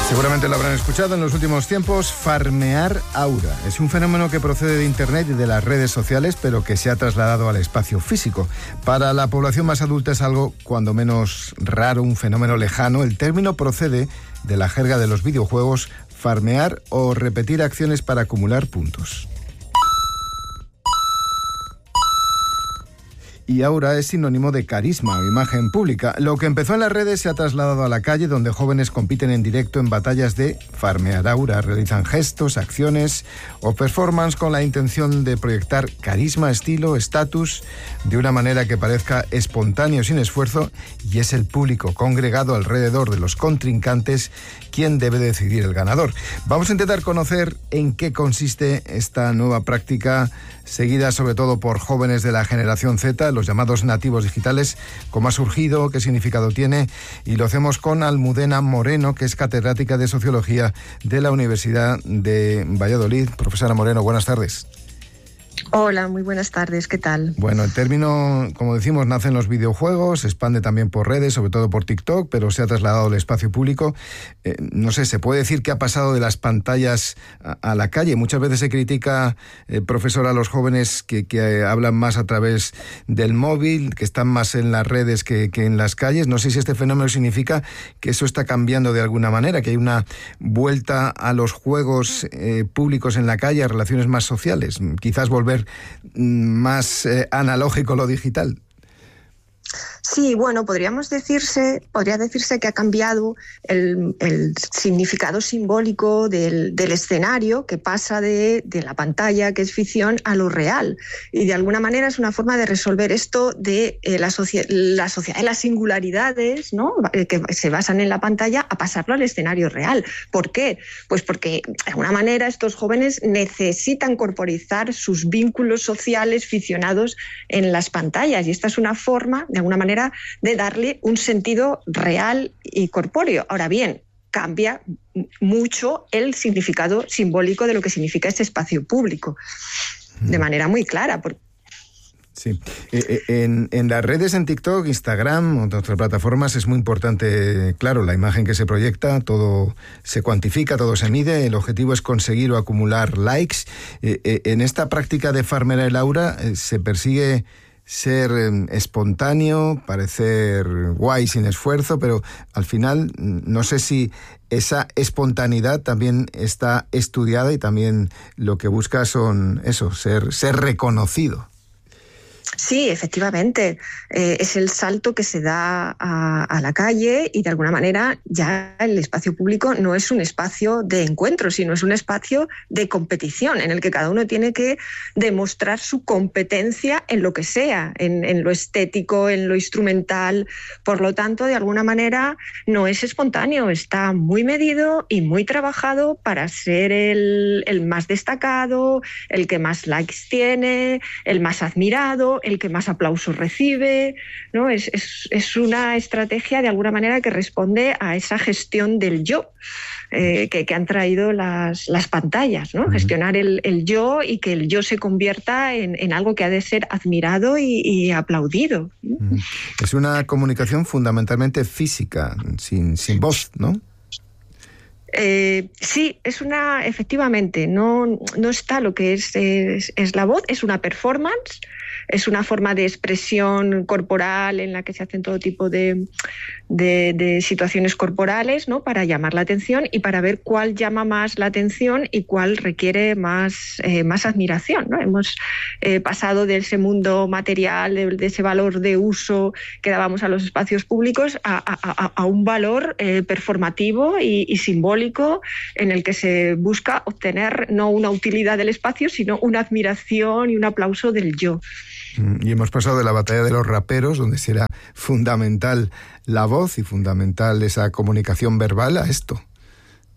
Seguramente lo habrán escuchado en los últimos tiempos, farmear aura. Es un fenómeno que procede de Internet y de las redes sociales, pero que se ha trasladado al espacio físico. Para la población más adulta es algo, cuando menos raro, un fenómeno lejano. El término procede de la jerga de los videojuegos, farmear o repetir acciones para acumular puntos. Y aura es sinónimo de carisma o imagen pública. Lo que empezó en las redes se ha trasladado a la calle, donde jóvenes compiten en directo en batallas de farmear aura. Realizan gestos, acciones o performance con la intención de proyectar carisma, estilo, estatus, de una manera que parezca espontáneo, sin esfuerzo, y es el público congregado alrededor de los contrincantes quien debe decidir el ganador. Vamos a intentar conocer en qué consiste esta nueva práctica, seguida sobre todo por jóvenes de la generación Z, los llamados nativos digitales, cómo ha surgido, qué significado tiene, y lo hacemos con Almudena Moreno, que es catedrática de Sociología de la Universidad de Valladolid. Profesora Moreno, buenas tardes. Hola, muy buenas tardes, ¿qué tal? Bueno, el término, como decimos, nace en los videojuegos, se expande también por redes, sobre todo por TikTok, pero se ha trasladado al espacio público. No sé, ¿se puede decir que ha pasado de las pantallas a la calle? Muchas veces se critica, profesor, a los jóvenes que hablan más a través del móvil, que están más en las redes que en las calles. No sé si este fenómeno significa que eso está cambiando de alguna manera, que hay una vuelta a los juegos públicos en la calle, a relaciones más sociales, quizás volver más analógico lo digital. Sí, bueno, podría decirse que ha cambiado el significado simbólico del escenario, que pasa de la pantalla, que es ficción, a lo real. Y de alguna manera es una forma de resolver esto de la sociedad de las singularidades, ¿no?, que se basan en la pantalla, a pasarlo al escenario real. ¿Por qué? Pues porque de alguna manera estos jóvenes necesitan corporizar sus vínculos sociales ficcionados en las pantallas. Y esta es una forma, de alguna manera, de darle un sentido real y corpóreo. Ahora bien, cambia mucho el significado simbólico de lo que significa este espacio público, de manera muy clara. Sí. En las redes, en TikTok, Instagram, otras plataformas, es muy importante, claro, la imagen que se proyecta, todo se cuantifica, todo se mide, el objetivo es conseguir o acumular likes. En esta práctica de farmear el aura se persigue ser espontáneo, parecer guay sin esfuerzo, pero al final no sé si esa espontaneidad también está estudiada y también lo que busca son eso, ser reconocido. Sí, efectivamente, es el salto que se da a la calle y de alguna manera ya el espacio público no es un espacio de encuentro, sino es un espacio de competición en el que cada uno tiene que demostrar su competencia en lo que sea, en lo estético, en lo instrumental. Por lo tanto, de alguna manera no es espontáneo, está muy medido y muy trabajado para ser el más destacado, el que más likes tiene, el más admirado, el que más aplausos recibe, ¿no? Es una estrategia de alguna manera que responde a esa gestión del yo que han traído las pantallas, ¿no? Gestionar el yo y que el yo se convierta en algo que ha de ser admirado y aplaudido. Es una comunicación fundamentalmente física, sin voz, ¿no? Sí, efectivamente, no está lo que es la voz, es una performance, es una forma de expresión corporal en la que se hacen todo tipo de situaciones corporales, ¿no?, para llamar la atención y para ver cuál llama más la atención y cuál requiere más admiración, ¿no? Hemos pasado de ese mundo material, de ese valor de uso que dábamos a los espacios públicos a un valor performativo y simbólico en el que se busca obtener no una utilidad del espacio, sino una admiración y un aplauso del yo. Y hemos pasado de la batalla de los raperos, donde será fundamental la voz y fundamental esa comunicación verbal, a esto.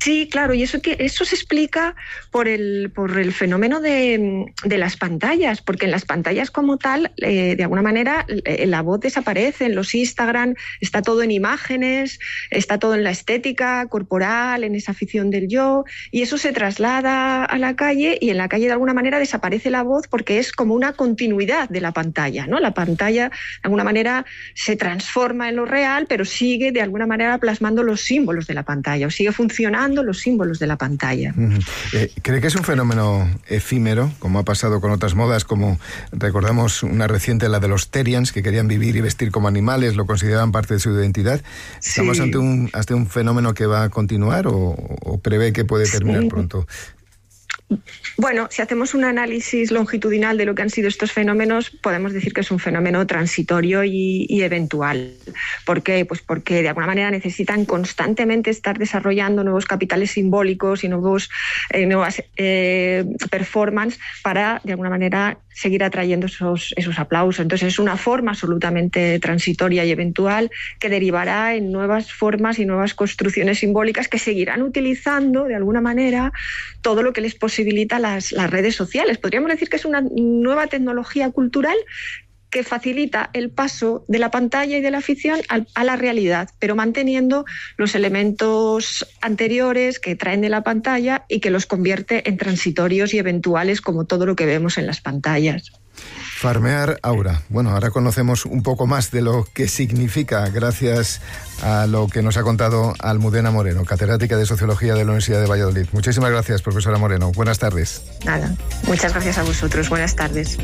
Sí, claro, y eso se explica por el fenómeno de las pantallas, porque en las pantallas como tal, de alguna manera, la voz desaparece. En los Instagram está todo en imágenes, está todo en la estética corporal, en esa afición del yo, y eso se traslada a la calle, y en la calle de alguna manera desaparece la voz porque es como una continuidad de la pantalla, ¿no? La pantalla de alguna manera se transforma en lo real, pero sigue de alguna manera plasmando los símbolos de la pantalla, o sigue funcionando los símbolos de la pantalla. ¿Cree que es un fenómeno efímero, como ha pasado con otras modas, como recordamos una reciente, la de los Terians, que querían vivir y vestir como animales, lo consideraban parte de su identidad? ¿Estamos ante un fenómeno que va a continuar o prevé que puede terminar pronto? Bueno, si hacemos un análisis longitudinal de lo que han sido estos fenómenos, podemos decir que es un fenómeno transitorio y eventual. ¿Por qué? Pues porque de alguna manera necesitan constantemente estar desarrollando nuevos capitales simbólicos y nuevas performances para, de alguna manera, seguir atrayendo esos aplausos. Entonces es una forma absolutamente transitoria y eventual que derivará en nuevas formas y nuevas construcciones simbólicas que seguirán utilizando, de alguna manera, todo lo que les posibilita las redes sociales. Podríamos decir que es una nueva tecnología cultural que facilita el paso de la pantalla y de la ficción a la realidad, pero manteniendo los elementos anteriores que traen de la pantalla y que los convierte en transitorios y eventuales, como todo lo que vemos en las pantallas. Farmear Aura. Bueno, ahora conocemos un poco más de lo que significa, gracias a lo que nos ha contado Almudena Moreno, catedrática de Sociología de la Universidad de Valladolid. Muchísimas gracias, profesora Moreno. Buenas tardes. Nada, muchas gracias a vosotros. Buenas tardes.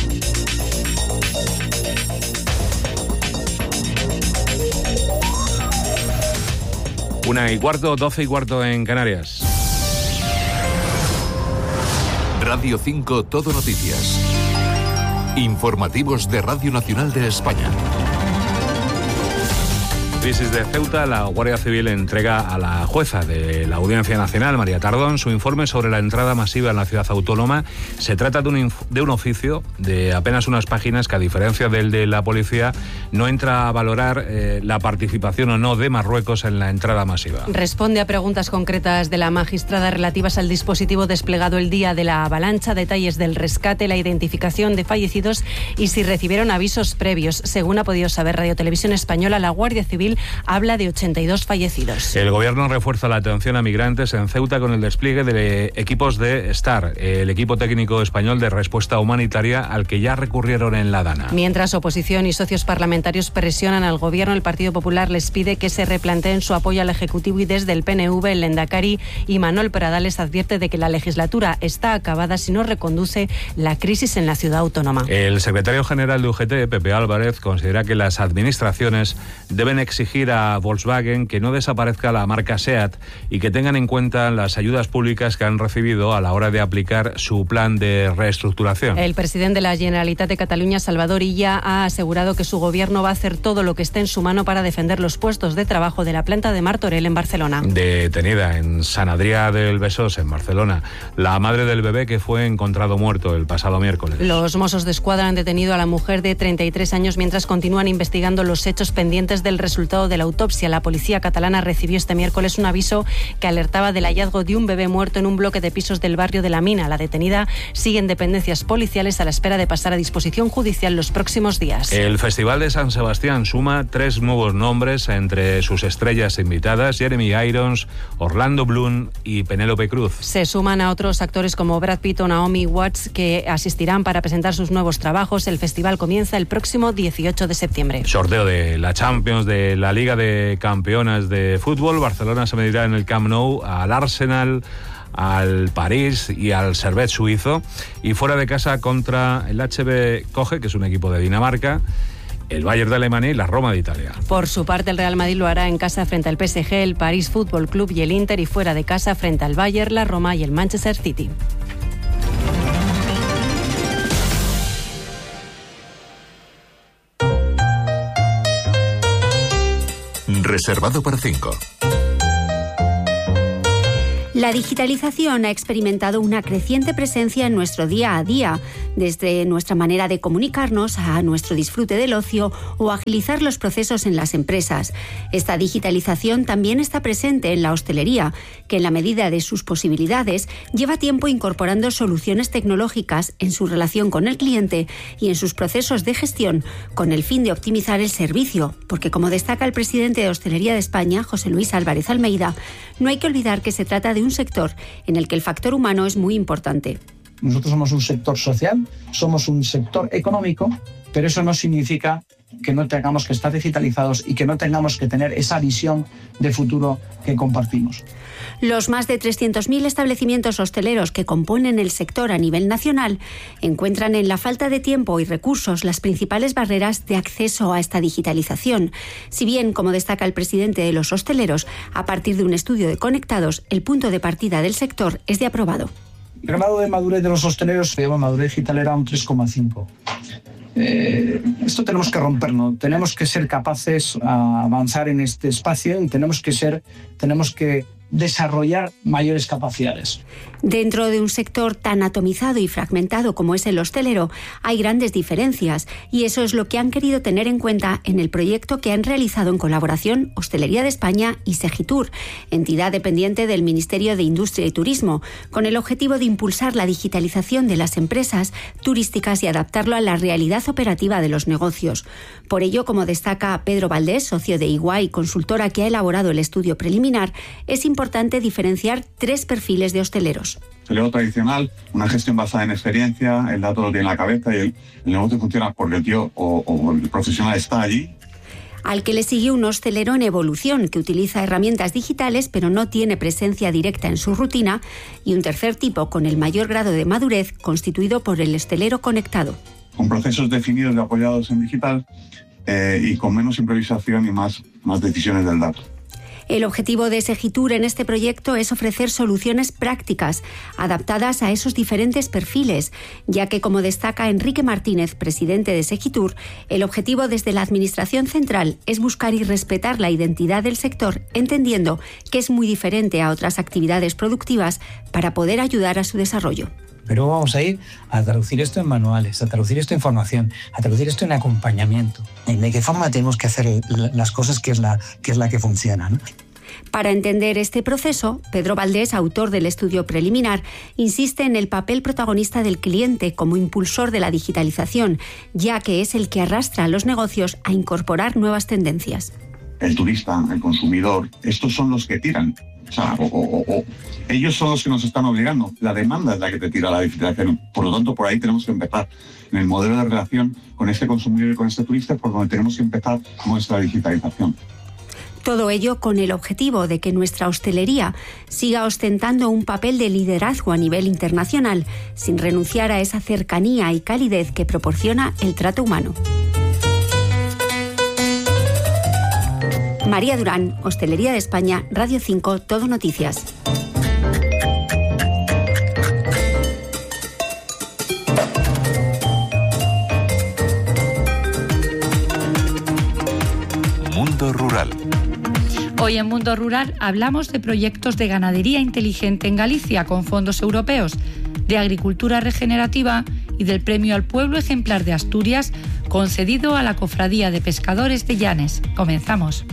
Una y cuarto, 12 y cuarto en Canarias. Radio 5 Todo Noticias. Informativos de Radio Nacional de España. Crisis de Ceuta, la Guardia Civil entrega a la jueza de la Audiencia Nacional, María Tardón, su informe sobre la entrada masiva en la ciudad autónoma. Se trata de un oficio de apenas unas páginas que, a diferencia del de la policía, no entra a valorar la participación o no de Marruecos en la entrada masiva. Responde a preguntas concretas de la magistrada relativas al dispositivo desplegado el día de la avalancha, detalles del rescate, la identificación de fallecidos y si recibieron avisos previos. Según ha podido saber Radio Televisión Española, la Guardia Civil habla de 82 fallecidos. El gobierno refuerza la atención a migrantes en Ceuta con el despliegue de equipos de STAR, el equipo técnico español de respuesta humanitaria al que ya recurrieron en La Dana. Mientras oposición y socios parlamentarios presionan al gobierno, el Partido Popular les pide que se replanteen su apoyo al Ejecutivo y desde el PNV, el Lehendakari Imanol Pradales advierte de que la legislatura está acabada si no reconduce la crisis en la ciudad autónoma. El secretario general de UGT, Pepe Álvarez, considera que las administraciones deben exigir a Volkswagen que no desaparezca la marca SEAT y que tengan en cuenta las ayudas públicas que han recibido a la hora de aplicar su plan de reestructuración. El presidente de la Generalitat de Cataluña, Salvador Illa, ha asegurado que su gobierno va a hacer todo lo que esté en su mano para defender los puestos de trabajo de la planta de Martorell en Barcelona. Detenida en Sant Adrià del Besòs, en Barcelona, la madre del bebé que fue encontrado muerto el pasado miércoles. Los Mossos d'Esquadra han detenido a la mujer de 33 años mientras continúan investigando los hechos pendientes del resultado de la autopsia. La policía catalana recibió este miércoles un aviso que alertaba del hallazgo de un bebé muerto en un bloque de pisos del barrio de La Mina. La detenida sigue en dependencias policiales a la espera de pasar a disposición judicial los próximos días. El Festival de San Sebastián suma 3 nuevos nombres entre sus estrellas invitadas: Jeremy Irons, Orlando Bloom y Penélope Cruz. Se suman a otros actores como Brad Pitt o Naomi Watts que asistirán para presentar sus nuevos trabajos. El festival comienza el próximo 18 de septiembre. Sorteo de la Champions, de la Liga de Campeonas de Fútbol. Barcelona se medirá en el Camp Nou al Arsenal, al París y al Servette suizo, y fuera de casa contra el HB Koche, que es un equipo de Dinamarca, el Bayern de Alemania y la Roma de Italia. Por su parte, el Real Madrid lo hará en casa frente al PSG, el París Fútbol Club y el Inter, y fuera de casa frente al Bayern, la Roma y el Manchester City. Reservado para 5. La digitalización ha experimentado una creciente presencia en nuestro día a día, desde nuestra manera de comunicarnos a nuestro disfrute del ocio o agilizar los procesos en las empresas. Esta digitalización también está presente en la hostelería, que en la medida de sus posibilidades lleva tiempo incorporando soluciones tecnológicas en su relación con el cliente y en sus procesos de gestión, con el fin de optimizar el servicio, porque como destaca el presidente de Hostelería de España, José Luis Álvarez Almeida, no hay que olvidar que se trata de un sector en el que el factor humano es muy importante. Nosotros somos un sector social, somos un sector económico, pero eso no significa que no tengamos que estar digitalizados y que no tengamos que tener esa visión de futuro que compartimos. Los más de 300.000 establecimientos hosteleros que componen el sector a nivel nacional encuentran en la falta de tiempo y recursos las principales barreras de acceso a esta digitalización. Si bien, como destaca el presidente de los hosteleros, a partir de un estudio de Conectados, el punto de partida del sector es de aprobado. El grado de madurez de los hosteleros se llama madurez digital, era un 3,5. Esto tenemos que romperlo, tenemos que ser capaces de avanzar en este espacio y tenemos que desarrollar mayores capacidades. Dentro de un sector tan atomizado y fragmentado como es el hostelero, hay grandes diferencias y eso es lo que han querido tener en cuenta en el proyecto que han realizado en colaboración Hostelería de España y Segitur, entidad dependiente del Ministerio de Industria y Turismo, con el objetivo de impulsar la digitalización de las empresas turísticas y adaptarlo a la realidad operativa de los negocios. Por ello, como destaca Pedro Valdés, socio de EY, consultora que ha elaborado el estudio preliminar, es importante diferenciar 3 perfiles de hosteleros. Hostelero tradicional, una gestión basada en experiencia, el dato lo tiene en la cabeza y el negocio funciona porque el tío o el profesional está allí. Al que le sigue un hostelero en evolución, que utiliza herramientas digitales pero no tiene presencia directa en su rutina, y un tercer tipo con el mayor grado de madurez, constituido por el hostelero conectado. Con procesos definidos y apoyados en digital y con menos improvisación y más decisiones del dato. El objetivo de Segitur en este proyecto es ofrecer soluciones prácticas, adaptadas a esos diferentes perfiles, ya que, como destaca Enrique Martínez, presidente de Segitur, el objetivo desde la Administración Central es buscar y respetar la identidad del sector, entendiendo que es muy diferente a otras actividades productivas para poder ayudar a su desarrollo. Pero vamos a ir a traducir esto en manuales, a traducir esto en formación, a traducir esto en acompañamiento. ¿De qué forma tenemos que hacer las cosas que es la que funciona, ¿no? Para entender este proceso, Pedro Valdés, autor del estudio preliminar, insiste en el papel protagonista del cliente como impulsor de la digitalización, ya que es el que arrastra a los negocios a incorporar nuevas tendencias. El turista, el consumidor, estos son los que tiran. O sea, ellos son los que nos están obligando. La demanda es la que te tira la digitalización. Por lo tanto, por ahí tenemos que empezar. En el modelo de relación con este consumidor y con este turista, por donde tenemos que empezar nuestra digitalización. Todo ello con el objetivo de que nuestra hostelería siga ostentando un papel de liderazgo a nivel internacional, sin renunciar a esa cercanía y calidez que proporciona el trato humano. María Durán, Hostelería de España, Radio 5, Todo Noticias. Mundo Rural. Hoy en Mundo Rural hablamos de proyectos de ganadería inteligente en Galicia con fondos europeos, de agricultura regenerativa y del Premio al Pueblo Ejemplar de Asturias concedido a la Cofradía de Pescadores de Llanes. Comenzamos.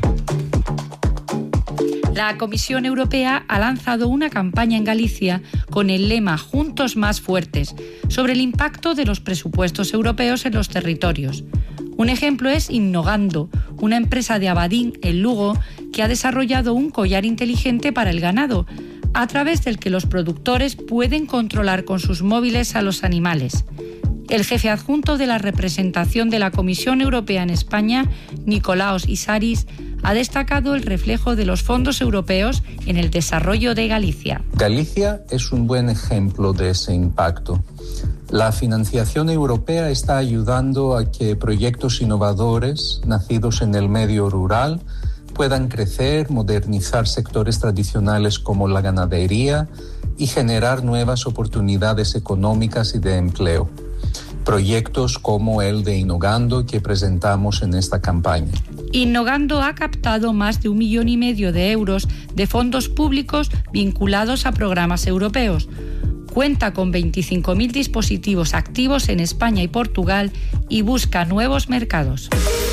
La Comisión Europea ha lanzado una campaña en Galicia con el lema Juntos más fuertes sobre el impacto de los presupuestos europeos en los territorios. Un ejemplo es Innogando, una empresa de Abadín, en Lugo, que ha desarrollado un collar inteligente para el ganado, a través del que los productores pueden controlar con sus móviles a los animales. El jefe adjunto de la representación de la Comisión Europea en España, Nicolaos Isaris, ha destacado el reflejo de los fondos europeos en el desarrollo de Galicia. Galicia es un buen ejemplo de ese impacto. La financiación europea está ayudando a que proyectos innovadores nacidos en el medio rural puedan crecer, modernizar sectores tradicionales como la ganadería y generar nuevas oportunidades económicas y de empleo. Proyectos como el de Innogando que presentamos en esta campaña. Innogando ha captado más de 1,5 millones de euros de fondos públicos vinculados a programas europeos. Cuenta con 25.000 dispositivos activos en España y Portugal y busca nuevos mercados.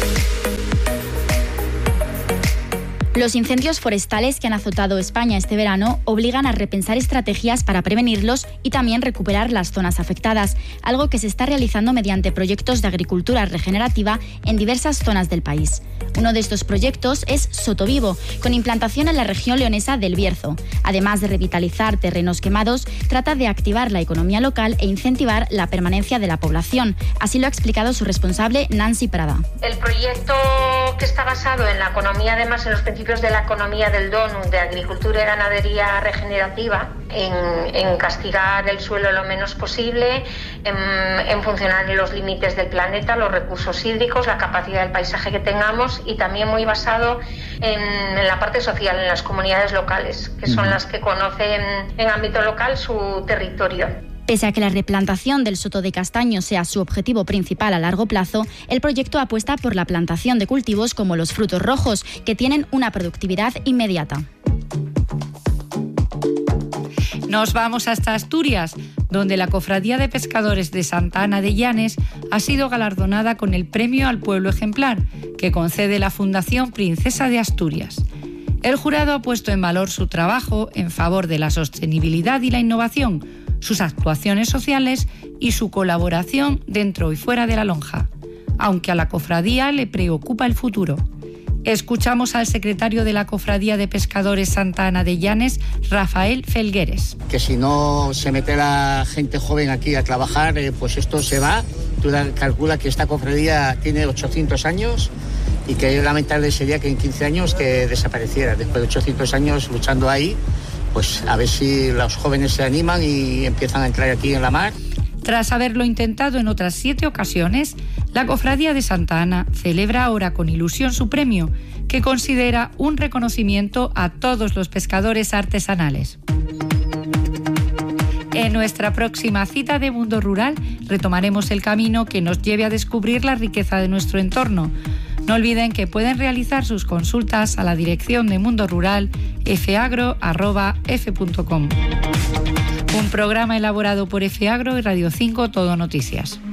Los incendios forestales que han azotado España este verano obligan a repensar estrategias para prevenirlos y también recuperar las zonas afectadas, algo que se está realizando mediante proyectos de agricultura regenerativa en diversas zonas del país. Uno de estos proyectos es Sotovivo, con implantación en la región leonesa del Bierzo. Además de revitalizar terrenos quemados, trata de activar la economía local e incentivar la permanencia de la población. Así lo ha explicado su responsable, Nancy Prada. El proyecto, que está basado en la economía, además en los principios de la economía del DONU, de agricultura y ganadería regenerativa, en castigar el suelo lo menos posible, en funcionar en los límites del planeta, los recursos hídricos, la capacidad del paisaje que tengamos, y también muy basado en la parte social, en las comunidades locales, que son las que conocen en ámbito local su territorio. Pese a que la replantación del soto de castaño sea su objetivo principal a largo plazo, el proyecto apuesta por la plantación de cultivos como los frutos rojos, que tienen una productividad inmediata. Nos vamos hasta Asturias, donde la Cofradía de Pescadores de Santa Ana de Llanes ha sido galardonada con el Premio al Pueblo Ejemplar, que concede la Fundación Princesa de Asturias. El jurado ha puesto en valor su trabajo en favor de la sostenibilidad y la innovación, sus actuaciones sociales y su colaboración dentro y fuera de la lonja, aunque a la cofradía le preocupa el futuro. Escuchamos al secretario de la Cofradía de Pescadores Santa Ana de Llanes, Rafael Felgueres. Que si no se mete la gente joven aquí a trabajar, pues esto se va. Tú calcula que esta cofradía tiene 800 años y que lamentable sería que en 15 años que desapareciera. Después de 800 años luchando ahí, pues a ver si los jóvenes se animan y empiezan a entrar aquí en la mar. Tras haberlo intentado en otras 7 ocasiones, la Cofradía de Santa Ana celebra ahora con ilusión su premio, que considera un reconocimiento a todos los pescadores artesanales. En nuestra próxima cita de Mundo Rural retomaremos el camino que nos lleve a descubrir la riqueza de nuestro entorno. No olviden que pueden realizar sus consultas a la dirección de Mundo Rural fagro@f.com. Un programa elaborado por FAgro y Radio 5 Todo Noticias.